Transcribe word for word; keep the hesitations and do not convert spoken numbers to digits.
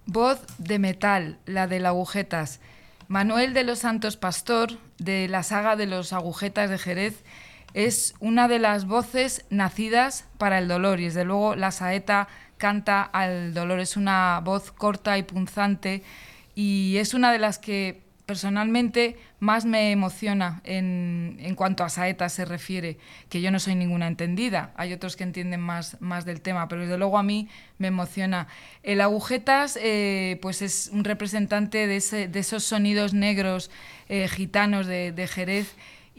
Voz de metal, la del Agujetas. Manuel de los Santos Pastor, de la saga de los Agujetas de Jerez, es una de las voces nacidas para el dolor y desde luego la saeta canta al dolor. Es una voz corta y punzante y es una de las que personalmente más me emociona en, en cuanto a saetas se refiere, que yo no soy ninguna entendida, hay otros que entienden más, más del tema, pero desde luego a mí me emociona. El Agujetas eh, pues es un representante de, ese, de esos sonidos negros eh, gitanos de, de Jerez